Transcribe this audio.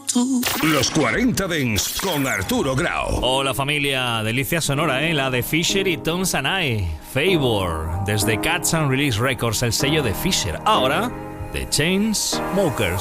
Los 40 Dents con Arturo Grau. Hola familia, delicia sonora, la de Fisher y Tones and I. Favor, desde Cats and Release Records, el sello de Fisher. Ahora, The Chainsmokers.